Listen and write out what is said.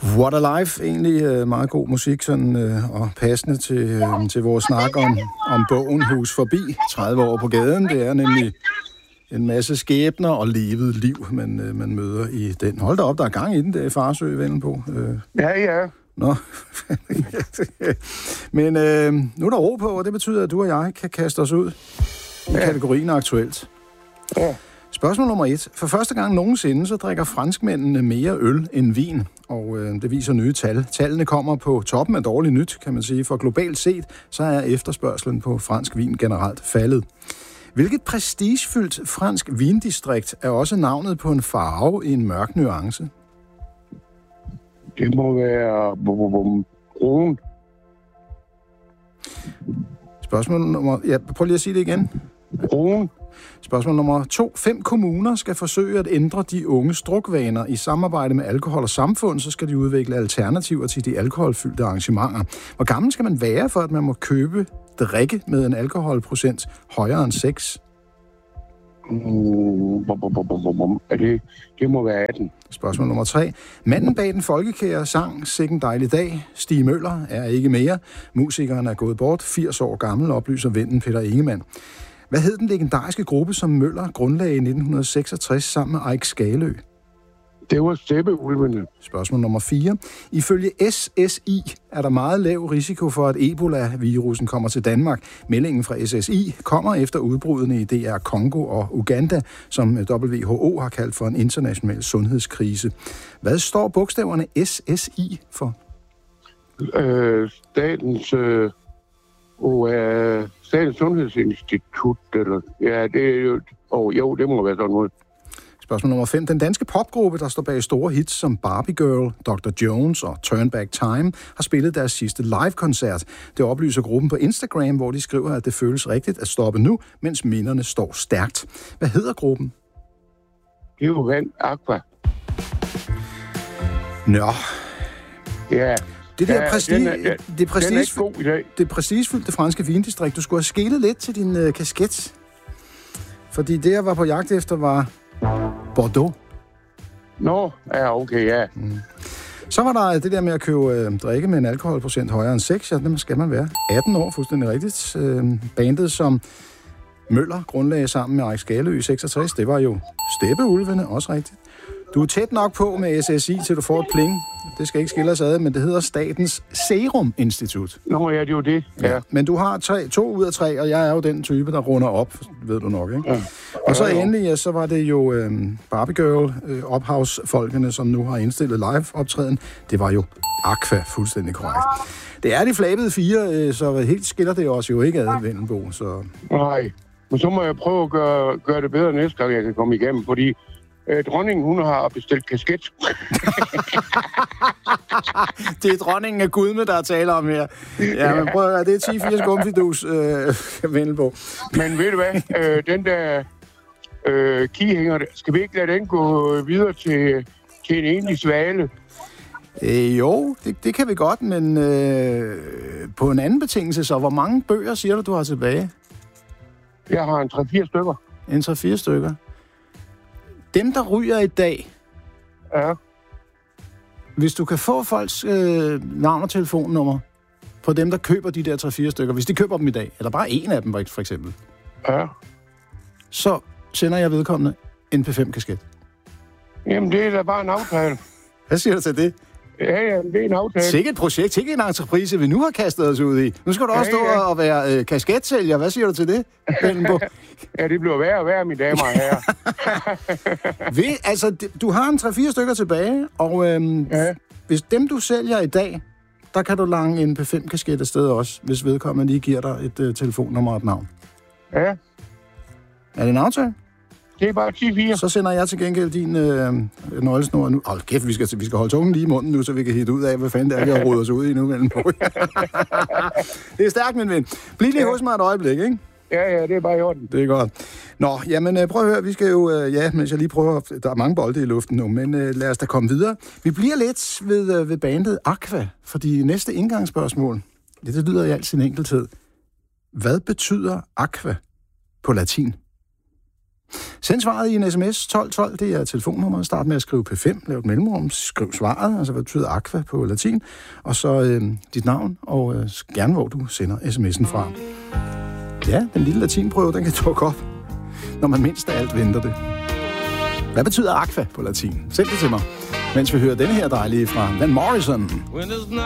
What a Life, egentlig meget god musik, sådan, og passende til vores snak om bogen Hus Forbi, 30 år på gaden. Det er nemlig en masse skæbner og levet liv, man møder i den. Hold da op, der er gang i den der i Farsø, Vendelbo. Ja. Nå. Men nu er der ro på, og det betyder, at du og jeg kan kaste os ud i kategorien aktuelt. Ja. Spørgsmål nummer 1. For første gang nogensinde, så drikker franskmændene mere øl end vin, og det viser nye tal. Tallene kommer på toppen af dårligt nyt, kan man sige, for globalt set, så er efterspørgselen på fransk vin generelt faldet. Hvilket prestigefyldt fransk vindistrikt er også navnet på en farve i en mørk nuance? Det må være brun. Spørgsmål nummer... Ja, prøv lige at sige det igen. Brun. Spørgsmål nummer 2. 5 kommuner skal forsøge at ændre de unges drukvaner. I samarbejde med Alkohol og Samfund, så skal de udvikle alternativer til de alkoholfyldte arrangementer. Hvor gammel skal man være, for at man må købe drikke med en alkoholprocent højere end 6? Det må være 18. Spørgsmål nummer 3. Manden bag den folkekære sang Sikken dejlig dag, Stig Møller, er ikke mere. Musikeren er gået bort, 80 år gammel, oplyser vennen Peter Ingemann. Hvad hed den legendariske gruppe, som Møller grundlagde i 1966 sammen med Eik Skalø? Det var Steppeulvene. Spørgsmål nummer 4. Ifølge SSI er der meget lav risiko for, at Ebola-virusen kommer til Danmark. Meldingen fra SSI kommer efter udbruddene i DR Congo og Uganda, som WHO har kaldt for en international sundhedskrise. Hvad står bogstaverne SSI for? Statens Sundhedsinstitut, eller... Ja, det er jo... Jo, det må være sådan noget. Spørgsmål nummer 5. Den danske popgruppe, der står bag store hits som Barbie Girl, Dr. Jones og Turn Back Time, har spillet deres sidste live-koncert. Det oplyser gruppen på Instagram, hvor de skriver, at det føles rigtigt at stoppe nu, mens minderne står stærkt. Hvad hedder gruppen? Det er jo Vand Aqua. Nå. Ja. Det der det prestigefyldte franske vindistrikt. Du skulle have skelet lidt til din kasket. Fordi det, jeg var på jagt efter, var Bordeaux. Nå, ja, okay, ja. Så var der det der med at købe drikke med en alkoholprocent højere end 6. Ja, det skal man være. 18 år, fuldstændig rigtigt. Bandet, som Møller grundlagde sammen med Eik Skalø i 66, det var jo Steppeulvene, også rigtigt. Du er tæt nok på med SSI, til du får et pling. Det skal ikke skille os ad, men det hedder Statens Serum Institut. Nå ja, det er jo det. Ja. Men du har 2 ud af 3, og jeg er jo den type, der runder op, ved du nok, ikke? Ja. Og så endelig, så var det jo Barbie Girl, ophavsfolkene, som nu har indstillet live-optræden. Det var jo Aqua, fuldstændig korrekt. Det er de flabede 4, så helt skiller det også jo ikke ad, Vendelbo. Så... Nej, men så må jeg prøve at gøre det bedre næste gang, jeg kan komme igennem, fordi dronningen, hun har bestilt kasket. Det er dronningen af Gudme, der taler om her. Ja, men prøv at høre, det er 10-4 skumfidus, Vendelbo. Men ved du hvad, den der kihænger, skal vi ikke lade den gå videre til en egentlig svale? Jo, det kan vi godt, men på en anden betingelse, så hvor mange bøger siger du har tilbage? Jeg har en 3-4 stykker. En 3-4 stykker? Dem, der ryger i dag, ja. Hvis du kan få folks navn og telefonnummer på dem, der køber de der 3-4 stykker, hvis de køber dem i dag, eller bare en af dem for eksempel, ja. Så sender jeg vedkommende en P5-kasket. Jamen, det er da bare en aftale. Hvad siger du til det? Ja, det er en aftale. Sikke et projekt, sikke en entreprise, vi nu har kastet os ud i. Nu skal du også stå og være kasketsælger. Hvad siger du til det, Vendelbo? Ja, det bliver værre og værre, mine damer og herrer. Altså, du har en 3-4 stykker tilbage, og hvis dem, du sælger i dag, der kan du lange en P5-kasket afsted også, hvis vedkommende lige giver dig et telefonnummer og et navn. Ja. Er det en aftale? Det er bare 10-4. Så sender jeg til gengæld din nøglesnor nu. Hold kæft, vi skal holde tungen lige i munden nu, så vi kan hitte ud af, hvad fanden det er, vi har rodet os ud i nu. Det er stærkt, min ven. Bliv lige hos mig et øjeblik, ikke? Ja, det er bare i orden. Det er godt. Nå, jamen prøv at høre, vi skal jo, mens jeg lige prøver, der er mange bolde i luften nu, men lad os da komme videre. Vi bliver lidt ved bandet Aqua, fordi næste indgangsspørgsmål, det lyder i al sin enkelthed. Hvad betyder Aqua på latin? Send svaret i en sms 1212, det er telefonnummeret. Start med at skrive P5, lav et mellemrum, skriv svaret, altså hvad betyder aqua på latin, og så dit navn, og gerne hvor du sender sms'en fra. Ja, den lille latinprøve, den kan dukke op, når man mindst af alt venter det. Hvad betyder aqua på latin? Send det til mig, mens vi hører denne her dejlige fra Van Morrison.